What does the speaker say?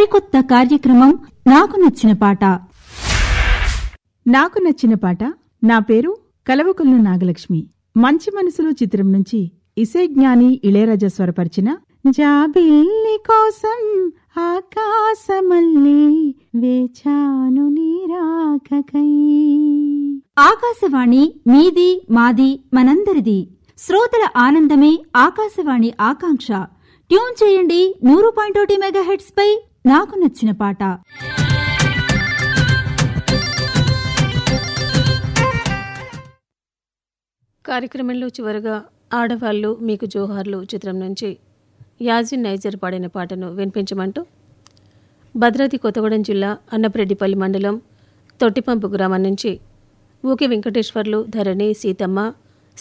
సరికొత్త కార్యక్రమం నాకు నచ్చిన పాట. నాకు నచ్చిన పాట. నా పేరు కలవకుల్లు నాగలక్ష్మి. మంచి మనసులు చిత్రం నుంచి ఇసైజ్ఞాని ఇళయరాజా స్వరపరిచిన జాబిల్లి కోసం ఆకాశమల్లే వేచాను నీరాకకై. ఆకాశవాణి మీది మాది మనందరిది. శ్రోతల ఆనందమే ఆకాశవాణి ఆకాంక్ష. ట్యూన్ చేయండి 100.1 మెగాహెర్ట్జ్ పై నాకు నచ్చిన పాట. కార్యక్రమంలో చివరగా ఆడవాళ్లు మీకు జోహార్లు చిత్రం నుంచి యాజిన్ నైజర్ పాడిన పాటను వినిపించమంటూ భద్రాద్రి కొత్తగూడెం జిల్లా అన్నప్రెడ్డిపల్లి మండలం తొట్టిపంపు గ్రామం నుంచి ఊకే వెంకటేశ్వర్లు, ధరణి, సీతమ్మ,